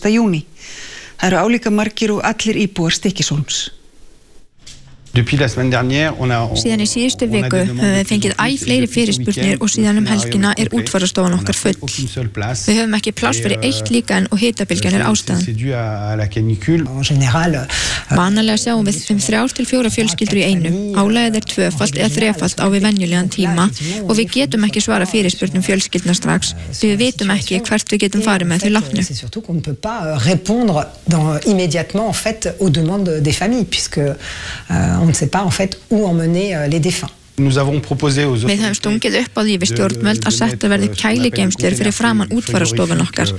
júní. Það eru álíka margir og allir íbúar Stykkishólms. Síðan í síðustu viku höfum við fengið fleiri fyrirspurnir og síðan helgina útfararstofan okkar full. Við höfum ekki pláss fyrir eitt líka en og hitabylgjan ástæðan. Vanalega sjáum við 3 til 4 fjölskyldur í einu. Álagið tvöfalt eða þrefalt á við venjulegan tíma og við getum ekki svara fyrirspurnum fjölskyldna strax því við vitum ekki hvert við getum farið með þau látnu. On ne sait pas en fait où emmener les défunts. Við höfum stungið upp á því við stjórnvöld að setta verði kæligeymslur fyrir framan útfararstofun okkar.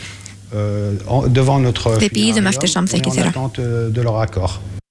Við bíðum eftir samþykki þeirra.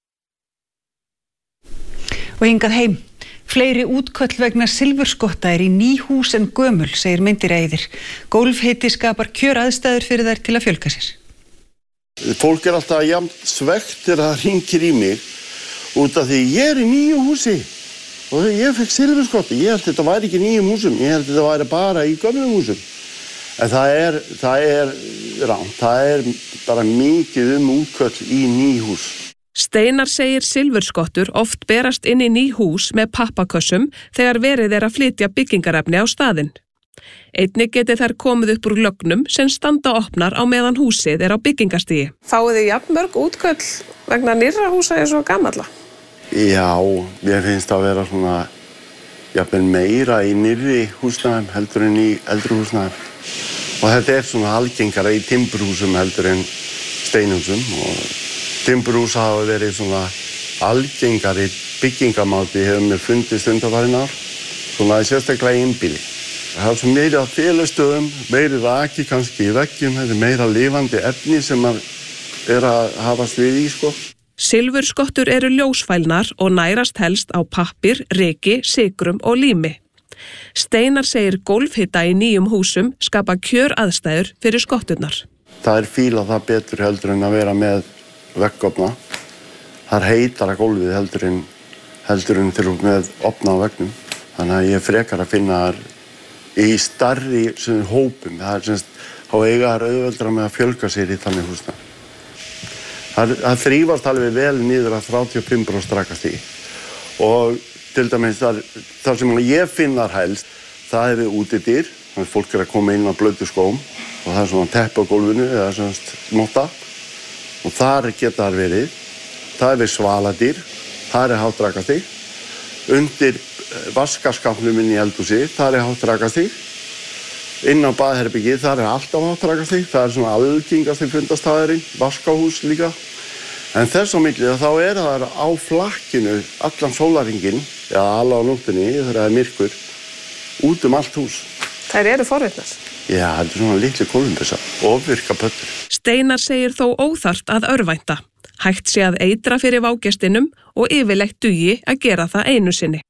Og hingað heim. Fleiri útköll vegna silfurskotta í ný hús en gömul, segir myndiræðir. Gólfhiti skapar kjöraðstæður fyrir þær til að fjölga sér. Fólk alltaf jafn svegt þegar það hringir í mig. Út af því ég í nýju húsi og ég fekk silfurskotti. Ég held þetta væri ekki í nýjum húsum, ég held þetta væri bara í gömlum húsum. En það er rangt, það bara mikið útköll í ný hús. Steinar segir silfurskottur oft berast inn í ný hús með pappakössum þegar verið að flytja byggingarefni á staðinn. Einnig geti þær komið upp úr lögnum sem standa opnar á meðan húsið á byggingarstigi. Fáið þið jafnmörg útköll vegna nýrra húsa svo gamalla? Já, mér finnst að vera svona jafnvel meira í nýrri húsnæðum heldur en í eldri húsnæðum. Og þetta svona algengara í timburhúsum heldur en steinhúsum og timburhús hafa verið svona algengari byggingamáti hefur mér fundist undanfarin ár, svona sérstaklega í innbýli. Það svo meira félagstöðum, meiri raki kannski í veggjum, þetta meira lifandi efni sem að hafast við í sko. Silfurskottur ljósfælnar og nærast helst á pappír, ryki, sykrum og lími. Steinar segir gólfhita í nýjum húsum skapa kjöraðstæður fyrir skotturnar. Það fíla það betur heldur en að vera með veggofna. Það heitara gólfið heldur en þegar með opna á veggnum. Þannig að ég frekar að finna þar í stærri hópum. Það þá eiga þær auðveldara með að fjölga sér í þannig húsnæði. Það þrífast alveg vel niður að 35% rakastígi. Og til dæmis þar sem ég finnar helst, það við útidýr. Þannig að fólk að koma inn á blötu skóm og það svona teppi á gólfinu eða motta. Og þar geta þær verið. Það við svaladýr, það hátt rakastíg. Undir vaskaskapnum inn í eldhúsi, það hátt rakastíg. Inn á baðherbergi, það alltaf hátt rakastíg. Það svona algengasti fundastaðurinn, vaskahús líka. En þess á milli þá það á flakkinu allan sólarhringinn, alveg á nóttinni þegar það myrkur, út allt hús. Þær forvitnar? Já, þetta svona litli kólfumbissa og virka pöttur. Steinar segir þó óþarft að örvænta. Hægt sé að eitra fyrir vágestinum og yfirleitt dugi að gera það einu sinni.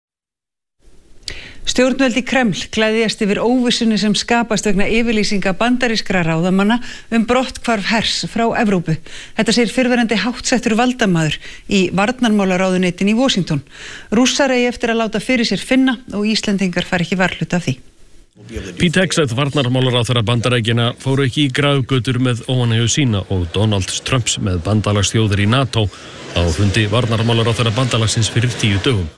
Stjórnvöld í Kreml gleðjast yfir óvissunni sem skapast vegna yfirlýsinga bandarískra ráðamanna brotthvarf hers frá Evrópu. Þetta segir fyrrverandi háttsettur valdamaður í varnarmálaráðuneytinu í Washington. Rússar eigi eftir að láta fyrir sér finna og Íslendingar fari ekki varhluta af því. Pete Hegseth, varnarmálaráðherra Bandaríkjanna, fóru ekki í grafgötur með óánægju sína og Donald Trump með bandalagsþjóðir í NATO á fundi varnarmálaráðherra bandalagsins fyrir 10 dögum.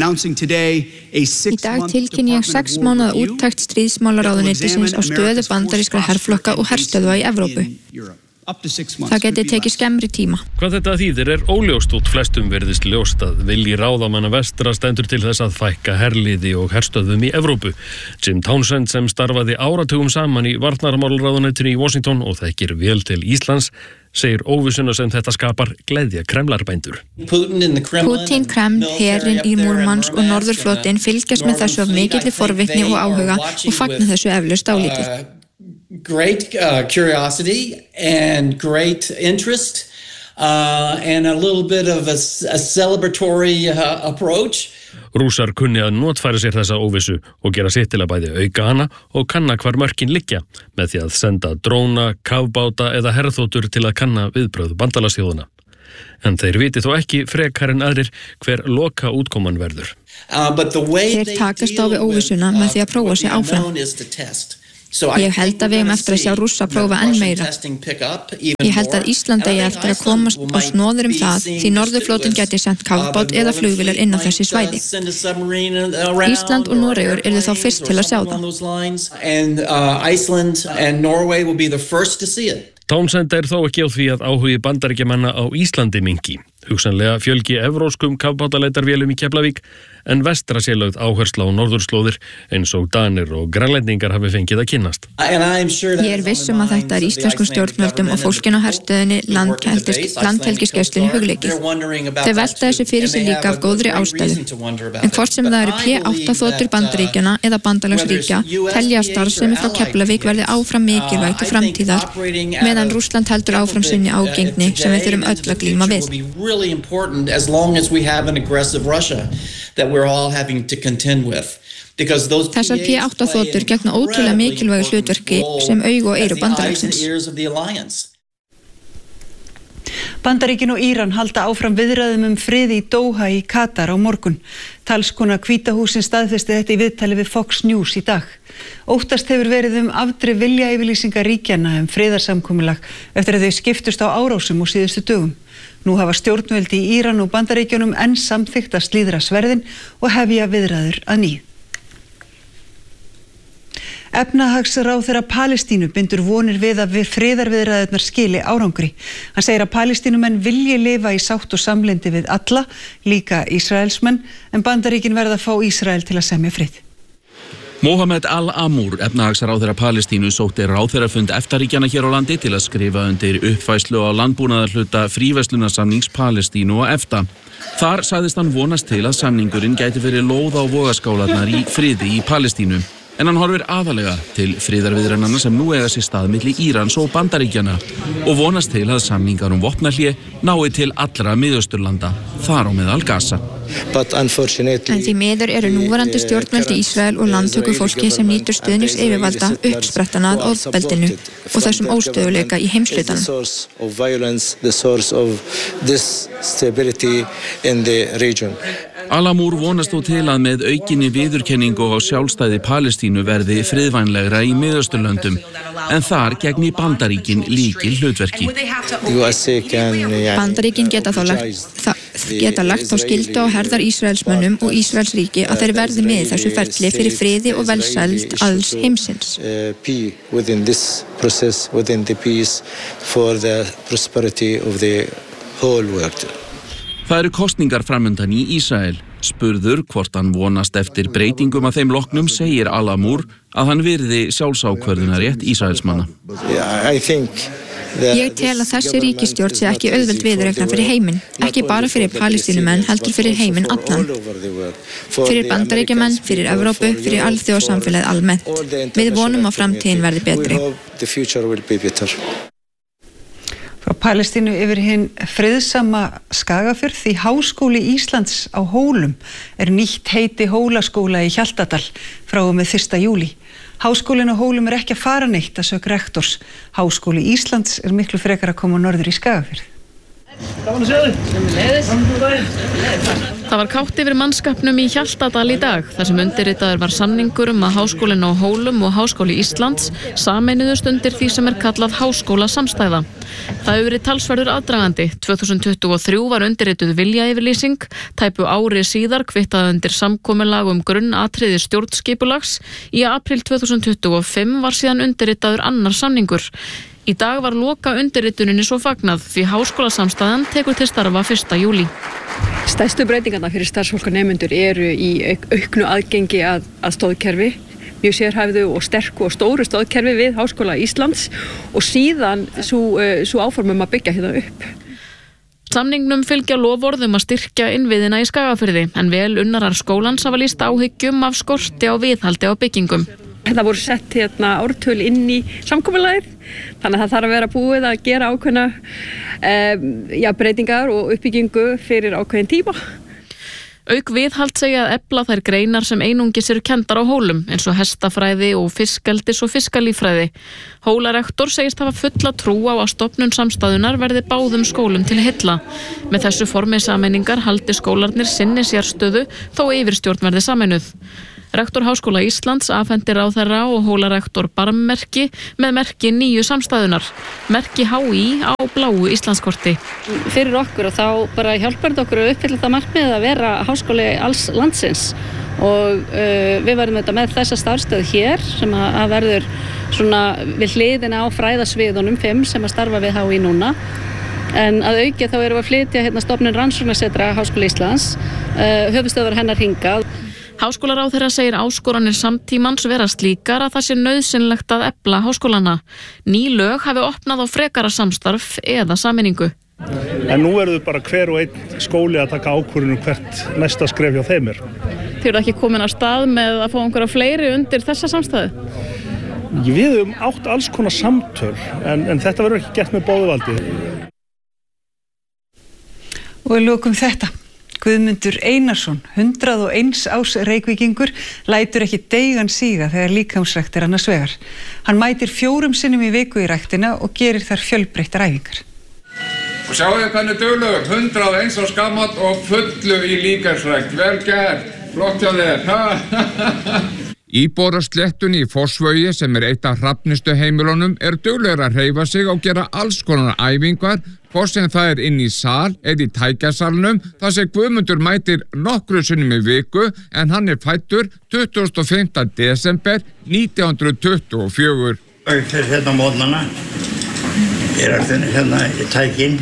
Í dag tilkynni ég 6 mánaða úttekt stríðsmálaráðuneytisins á stöðu bandarískra herflokka og herstöðva í Evrópu. Það geti tekið skemmri tíma. Hvað þetta þýðir óljóst út flestum virðist ljóst að vilji ráðamanna vestra stendur til þess að fækka herliði og herstöðvum í Evrópu. Jim Townsend sem starfaði áratugum saman í varnarmálaráðuneytinu í Washington og þekkir vel til Íslands segir óvissuna sem þetta skapar gleðja kremlarbændur. Putin, Kreml, herinn í Múrmansk og Norðurflotinn fylgjast með þessu af mikilli forvitni og áhuga og fagna þessu eflaust dálítið. Great curiosity and great interest and a little bit of a celebratory approach. Rússar kunni að notfæra sér þessa óvissu og gera sitt til að bæði auka hana og kanna hvar mörkin liggja með því að senda dróna, kafbáta eða herþotur til að kanna viðbrögð bandalagsþjóðanna. En þeir viti þó ekki frekar en aðrir hver loka útkoman verður. Þeir takast á við óvissuna með því að prófa sig áfram. Ég held að við eigum eftir að sjá Rússa prófa enn meira. Ég held að Ísland eigi eftir að komast á snoður það því norðurflótinn gæti sent kafbát eða flugvélar inn á þessi svæði. Ísland og Noregur yrðu þá fyrst til að sjá það. Townsend þó ekki á því að áhugi Bandaríkjamanna á Íslandi minnki. Hugsanlega fjölgi evróskum kafbátaleitarvélum í Keflavík en vestra sé lögð áhersla á norðurslóðir eins og Danir og grænlendingar hafi fengið að kynnast. Ég viss að þetta íslenskum stjórnvöldum og fólkinu á herstöðinni landhelgisgæslunni hugleikið. Þau velta þessu fyrir sig líka af góðri ástæðu. En hvort sem það eru P-8 þotur Bandaríkjanna eða bandalagsríkja telja að starfsemi frá Keflavík verði áfram mikilvægt til framtíðar meðan Rússland heldur áfram sinni ágengni sem við þurfum öll að glíma við. Important as long as we have an aggressive Russia that we're all having to contend with. Þessar P-8 þotur gegna ótrúlega mikilvægu hlutverki sem augu og eyru bandalagsins. Bandaríkin og Íran halda áfram viðræðum friði í Doha í Katar á morgun. Talskona Hvíta hússins staðfesti þetta í viðtali við Fox News í dag. Óttast hefur verið afdrif viljayfirlýsinga ríkjanna friðarsamkomulag eftir að þau skiptust á árásum og síðustu dögum. Nú hafa stjórnvöld í Íran og Bandaríkjunum enn samþykkt að slíðra sverðin og hefja viðræður að nýju. Efnahagsráðherra Palestínu bindur vonir við að friðarviðræðurnar skili árangri. Hann segir að Palestínumenn vilji lifa í sátt og samlyndi við alla, líka Ísraelsmenn, en Bandaríkin verða að fá Ísrael til að semja frið. Mohamed Al-Amour, efnahagsráðherra Palestínu, sótti ráðherrafund EFTA-ríkjanna hér á landi til að skrifa undir uppfærslu á landbúnaðarhluta fríverslunarsamnings Palestínu og EFTA. Þar sagðist hann vonast til að samningurinn gæti verið lóð á vogaskálarnar í friði í Palestínu. En hann horfir aðalega til friðarviðræðnanna sem nú eiga sér stað milli Írans og Bandaríkjanna og vonast til að samningar vopnahlé nái til allra Miðausturlanda, þar á meðal Gaza. En því miður eru núverandi stjórnvöld í Ísrael og landtökufólki sem nýtur stuðnings yfirvalda uppsprettana að ofbeldinu og þessum óstöðuleika í heimshlutanum. Al-Amour vonast þó til að með aukinni viðurkenningu á sjálfstæði Palestínu verði friðvænlegra í Miðausturlöndum, en þar gegni Bandaríkin lykilhlutverki. Bandaríkin geta lagt þá skyldu á herðar Ísraelsmönnum og Ísraelsríki að þeir verði með þessu ferli fyrir friði og velsæld alls heimsins. Það eru kosningar framundan í Ísrael. Spurður hvort hann vonast eftir breytingum að þeim loknum segir Al-Amour að hann virði sjálfsákvörðunarrétt Ísraelsmanna. Ég tel að þessi ríkisstjórn sé ekki auðveld viðureignar fyrir heiminn, ekki bara fyrir Palestínumenn, heldur fyrir heiminn allan. Fyrir Bandaríkjamenn, fyrir Evrópu, fyrir alþjóðasamfélagið almennt. Við vonum að framtíðin verði betri. Frá Palestínu yfir hinn friðsama Skagafjörð því Háskóli Íslands á Hólum nýtt heiti Hólaskóla í Hjaltadal frá og með 1. júlí. Háskólinn á Hólum ekki að fara neitt að sögn rektors. Háskóli Íslands miklu frekar að koma norður í Skagafjörð. Það var kátt yfir mannskapnum í Hjaltadal í dag þar sem undirritaður var samningur að Háskólinn á Hólum og Háskóli Íslands sameinuðust undir því sem kallað háskólasamstæða. Það hefur verið talsverður aðdragandi. 2023 var undirrituð viljayfirlýsing, tæpu ári síðar kvittað undir samkomulag grunnatriði stjórnskipulags. Í apríl 2025 var síðan undirritaður annar samningur. Í dag var loka undirrituninni svo fagnað því háskólasamstæðan tekur til starfa 1. júlí. Stærstu breytingarnar fyrir starfsfólk og nemendur eru í auknu aðgengi að stóðkerfi, mjög sérhæfðu og sterku og stóru stóðkerfi við Háskóla Íslands og síðan svo áformum að byggja hérna upp. Samningnum fylgja loforð að styrkja innviðina í Skagafirði en vel unnarar skólans hafa lýst áhyggjum af skorti á viðhaldi á byggingum. Það voru sett ártöl inn í samkomulagið, þannig að það þarf að vera búið að gera ákveðna breytingar og uppbyggingu fyrir ákveðin tíma. Auk viðhald segja að efla þær greinar sem einungis eru kenndar á Hólum, eins og hestafræði og fiskeldis og fiskalíffræði. Hólarektor segist hafa fulla trú á að stofnun samstæðunar verði báðum skólum til heilla. Með þessu formi sameiningar haldi skólarnir sinni sérstöðu þó yfirstjórn verði sameinuð. Rektor Háskóla Íslands afhendi ráðherra og hólarektor barmmerki með merki nýju samstæðunar. Merki HÍ á bláu Íslandskorti. Fyrir okkur og þá bara hjálpar þetta okkur að uppfylla það markmið að vera háskóli alls landsins og við verðum þetta með þessa starfstöð hér sem að verður svona við hliðina á fræðasviðunum 5 sem að starfa við HÍ núna. En að auki þá erum við að flytja stofnun rannsóknarsetra Háskóla Íslands, höfuðstöðvar hennar hingað. Háskólaráðherra segir áskoranir samtímans vera slíkar að það sé nauðsynlegt að efla háskólana. Ný lög hafi opnað á frekara samstarf eða sameiningu. En nú verður bara hver og einn skóli að taka ákvörðun hvert næsta skref hjá þeim er. Þið eru ekki komin á stað með að fá einhverja fleiri undir þessa samstæðu? Við höfum átt alls konar samtöl en þetta verður ekki gert með báðuvaldi. Og við lokum þetta. Guðmundur Einarsson, 101 árs Reykvíkingur, lætur ekki deigan síga þegar líkamsrækt annars vegar. Hann mætir 4 sinnum í viku í ræktina og gerir þar fjölbreyttar æfingar. Og sjáu þið hvernig duglegur, 101 árs gamall og fullu í líkamsrækt. Vel gert, flott hjá þér. Íbúar á sléttunni í Fossvogi sem eitt af hrafnistu heimilunum duglegur að hreyfa sig og gera alls konar æfingar, hvort sem það inn í sal eða í tækjasalnum, þar sem Guðmundur mætir nokkru sinnum í viku en hann fæddur 25. desember 1924. Ég fer hérna á mótnana, ég hérna í tækin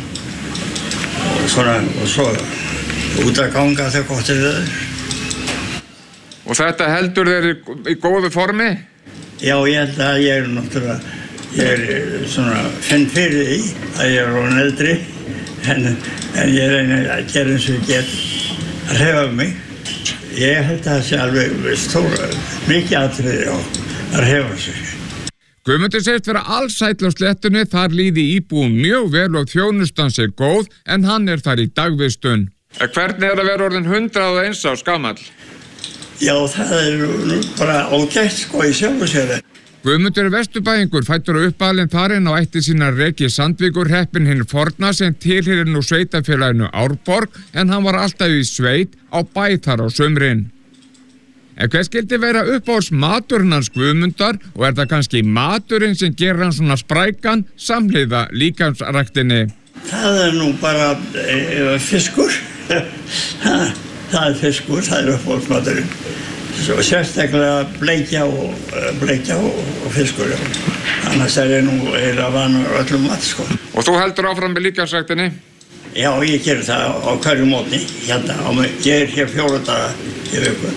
og svo út að ganga þegar gott það. Og þetta heldur þér í góðu formi? Já, ég held að ég náttúrulega, ég finn fyrir því að ég orðinn eldri, en ég reyni að gera eins og ég get að hreyfa mig. Ég held að það sé alveg stóra, mikið atriði á að hreyfa sig. Guðmundur segist vera allsæll á sléttunni, þar líði íbúum mjög vel og þjónustan sé góð, en hann þar í dagvistun. Hvernig að vera orðinn 101 árs gamall? Já, það bara ágætt í sjálfu sér. Guðmundur Vesturbæingur, fæddur og uppalinn þarinn á ætti sína Reki Sandvíkur hreppinn hinn forna sem tilheyrir nú sveitafélaginu Árborg, en hann var alltaf í sveit á bæ þar á sumrin. En hvað skildi vera uppáhalds maturinn hans Guðmundar og það kannski maturinn sem gerir hann svona sprækan samhliða líkamsræktinni? Það nú bara fiskur. Það fiskur, það uppáhaldsmaturinn. Svo sérstaklega bleikja og fiskur. Annars ég nú eiginlega vanur öllum mat, sko. Og þú heldur áfram með líkamsræktinni? Já, ég gerir það á hverju mótni. Hérna, ég hér 4 daga í viku.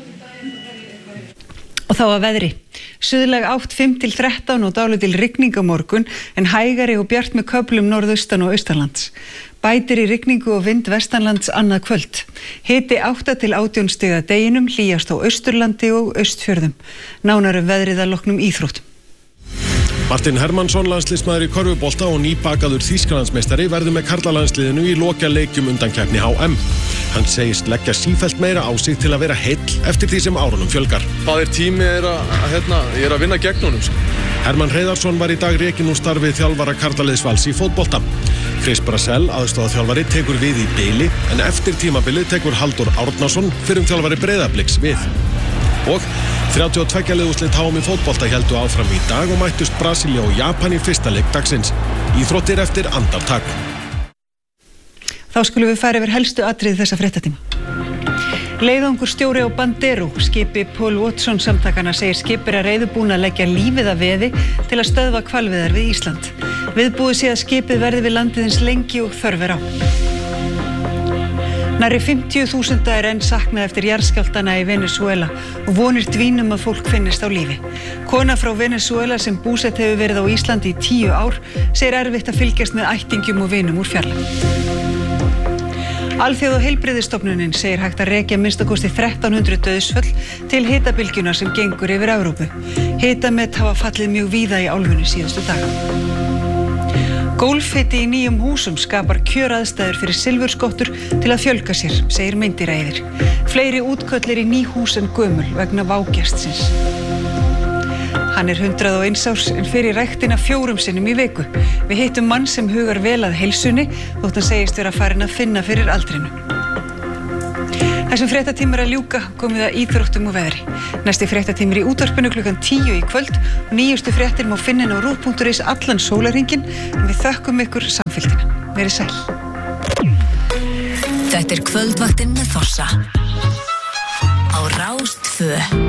Og þá að veðri. Suðlæg átt 5 til 13 og dálítil rigning á morgun en hægari og bjart með köflum norðaustan og austanlands. Bætir í rigningu og vind vestanlands annað kvöld. Hiti 8 til 18 stig að deginum, hlýjast á Austurlandi og Austfjörðum. Nánar veðrið að loknum íþróttum. Martin Hermannsson, landsliðsmaður í körfubolta og nýbakaður Þýskalandsmeistari verður með karlalandsliðinu í lokaleikjum undankeppni HM. Hann segist leggja sífellt meira á sig til að vera heill eftir því sem árunum fjölgar. Það tími ég að vinna gegn honum. Hermann Hreiðarsson var í dag rekinn úr starfi þjálfara karlaliðs Vals í fótbolta. Chris Brassell, aðstoðarþjálfari, tekur við í bili en eftir tímabilið tekur Halldór Árnason fyrrum þjálfari Breiðabliks við. Og 32 liðúrslit HM í fótbolta héldu áfram í dag og mættust Brasilía og Japan í fyrsta leik dagsins. Íþróttir eftir andartak. Þá skulum við fara yfir helstu atriði þessa fréttatíma. Leiðangurstjóri á Bandero, skipi Paul Watson samtakana, segir skipverja reiðubúin að leggja lífið að veði til að stöðva hvalveiðar við Ísland. Viðbúið sé að skipið verði við landið eins lengi og þörf á. Nærri 50.000 enn saknað eftir jarðskjálftana í Venesúela og vonir dvínum að fólk finnist á lífi. Kona frá Venesúela sem búsett hefur verið á Íslandi í 10 ár segir erfitt að fylgjast með ættingjum og vinum úr fjarlægð. Alþjóða heilbrigðisstofnunin segir hægt að rekja minnstakosti 1300 dauðsföll til hitabylgjunnar sem gengur yfir Evrópu. Hitamet hafa fallið mjög víða í álfunni síðustu daga. Gólfhiti í nýjum húsum skapar kjöraðstæður fyrir silfurskottur til að fjölga sér, segir myndiræðir. Fleiri útköll í ný hús en gömul vegna vágestsins. Hann 101 árs en fer í ræktina 4 sinnum í viku. Við hittum mann sem hugar vel að heilsunni þótt hann segist vera farin að finna fyrir aldrinu. Þessum fréttatíma að ljúka, komið að íþróttum og veðri. Næsti fréttatími í útvarpinu klukkan 10 í kvöld og nýjustu fréttir má finna á rúv.is allan sólarhringinn. Við þökkum ykkur samfylgdina. Verið sæl. Þetta Kvöldvaktin með Fossa á Rás 2.